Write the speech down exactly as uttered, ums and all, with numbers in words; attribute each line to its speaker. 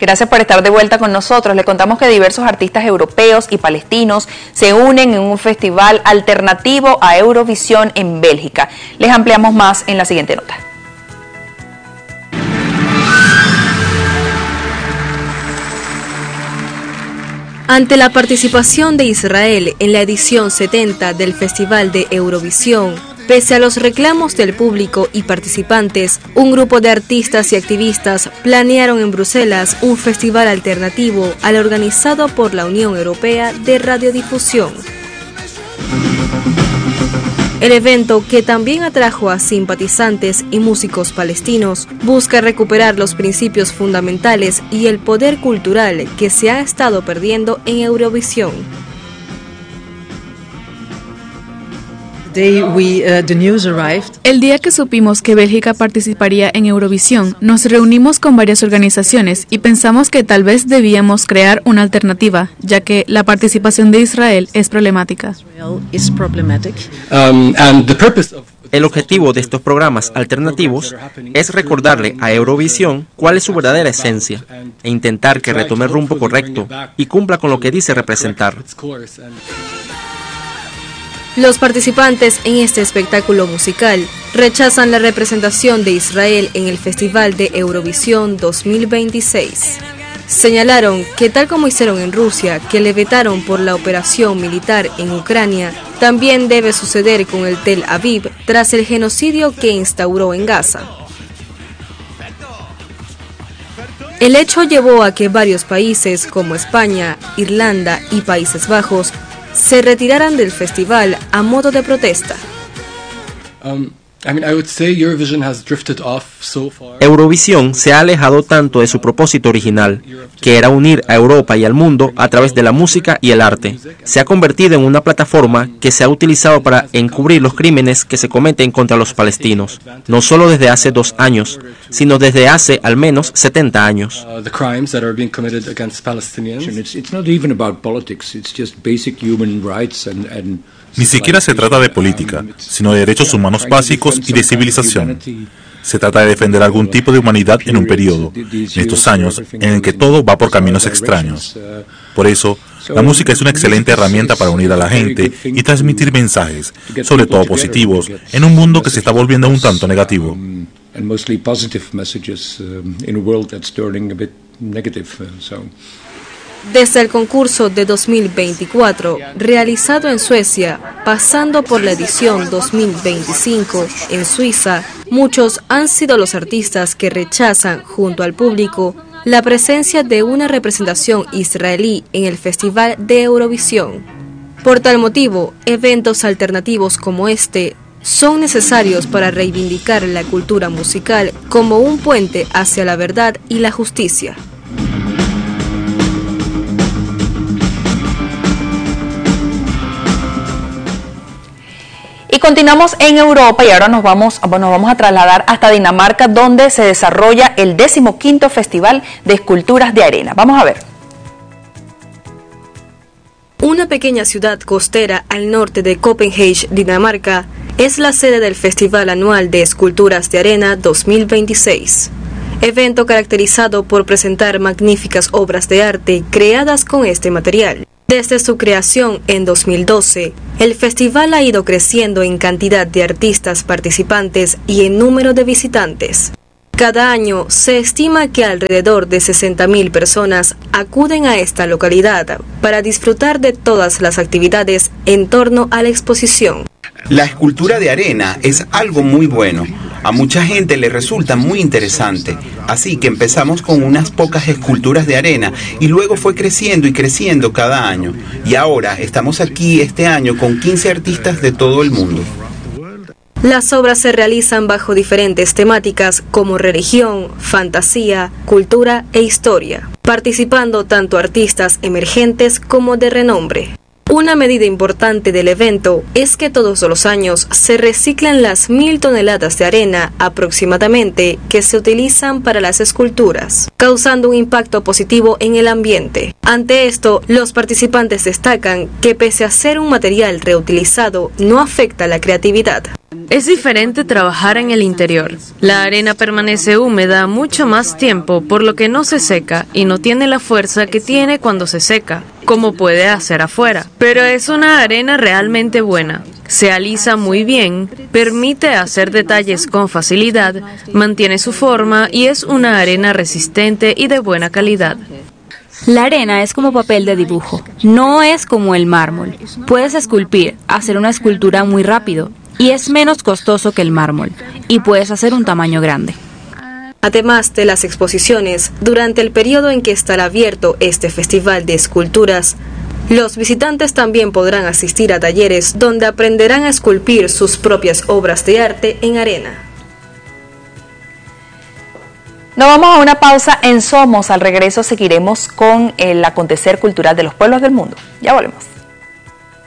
Speaker 1: Gracias por estar de vuelta con nosotros. Le contamos que diversos artistas europeos y palestinos se unen en un festival alternativo a Eurovisión en Bélgica. Les ampliamos más en la siguiente nota.
Speaker 2: Ante la participación de Israel en la edición setenta del Festival de Eurovisión, pese a los reclamos del público y participantes, un grupo de artistas y activistas planearon en Bruselas un festival alternativo al organizado por la Unión Europea de Radiodifusión. El evento, que también atrajo a simpatizantes y músicos palestinos, busca recuperar los principios fundamentales y el poder cultural que se ha estado perdiendo en Eurovisión.
Speaker 3: El día que supimos que Bélgica participaría en Eurovisión, nos reunimos con varias organizaciones y pensamos que tal vez debíamos crear una alternativa, ya que la participación de Israel es problemática.
Speaker 4: El objetivo de estos programas alternativos es recordarle a Eurovisión cuál es su verdadera esencia e intentar que retome el rumbo correcto y cumpla con lo que dice representar.
Speaker 2: Los participantes en este espectáculo musical rechazan la representación de Israel en el Festival de Eurovisión dos mil veintiséis. Señalaron que tal como hicieron en Rusia, que le vetaron por la operación militar en Ucrania, también debe suceder con el Tel Aviv tras el genocidio que instauró en Gaza. El hecho llevó a que varios países como España, Irlanda y Países Bajos se retiraran del festival a modo de protesta.
Speaker 5: Um, I mean, I would say Eurovision has drifted off so far.
Speaker 4: Eurovisión se ha alejado tanto de su propósito original, que era unir a Europa y al mundo a través de la música y el arte. Se ha convertido en una plataforma que se ha utilizado para encubrir los crímenes que se cometen contra los palestinos, no solo desde hace dos años, sino desde hace al menos setenta años.
Speaker 5: Uh, the crimes that are being committed against Palestinians.
Speaker 6: It's, it's not even about politics, it's just basic human rights and, and
Speaker 7: Ni siquiera se trata de política, sino de derechos humanos básicos y de civilización. Se trata de defender algún tipo de humanidad en un periodo, en estos años, en el que todo va por caminos extraños. Por eso, la música es una excelente herramienta para unir a la gente y transmitir mensajes, sobre todo positivos, en un mundo que se está volviendo un tanto negativo.
Speaker 2: Desde el concurso de dos mil veinticuatro, realizado en Suecia, pasando por la edición dos mil veinticinco en Suiza, muchos han sido los artistas que rechazan, junto al público, la presencia de una representación israelí en el Festival de Eurovisión. Por tal motivo, eventos alternativos como este son necesarios para reivindicar la cultura musical como un puente hacia la verdad y la justicia.
Speaker 1: Y continuamos en Europa y ahora nos vamos, nos vamos a trasladar hasta Dinamarca, donde se desarrolla el decimoquinto Festival de Esculturas de Arena. Vamos a ver.
Speaker 2: Una pequeña ciudad costera al norte de Copenhague, Dinamarca, es la sede del Festival Anual de Esculturas de Arena dos mil veintiséis. Evento caracterizado por presentar magníficas obras de arte creadas con este material. Desde su creación en dos mil doce, el festival ha ido creciendo en cantidad de artistas participantes y en número de visitantes. Cada año se estima que alrededor de sesenta mil personas acuden a esta localidad para disfrutar de todas las actividades en torno a la exposición.
Speaker 8: La escultura de arena es algo muy bueno. A mucha gente le resulta muy interesante. Así que empezamos con unas pocas esculturas de arena y luego fue creciendo y creciendo cada año. Y ahora estamos aquí este año con quince artistas de todo el mundo.
Speaker 2: Las obras se realizan bajo diferentes temáticas como religión, fantasía, cultura e historia, participando tanto artistas emergentes como de renombre. Una medida importante del evento es que todos los años se reciclan las mil toneladas de arena aproximadamente que se utilizan para las esculturas, causando un impacto positivo en el ambiente. Ante esto, los participantes destacan que pese a ser un material reutilizado, no afecta la creatividad. Es diferente trabajar en el interior. La arena permanece húmeda mucho más tiempo, por lo que no se seca y no tiene la fuerza que tiene cuando se seca, como puede hacer afuera. Pero es una arena realmente buena. Se alisa muy bien, permite hacer detalles con facilidad, mantiene su forma y es una arena resistente y de buena calidad.
Speaker 9: La arena es como papel de dibujo, no es como el mármol. Puedes esculpir, hacer una escultura muy rápido y es menos costoso que el mármol y puedes hacer un tamaño grande.
Speaker 2: Además de las exposiciones, durante el periodo en que estará abierto este festival de esculturas, los visitantes también podrán asistir a talleres donde aprenderán a esculpir sus propias obras de arte en arena.
Speaker 1: Nos vamos a una pausa en Somos. Al regreso seguiremos con el acontecer cultural de los pueblos del mundo. Ya volvemos.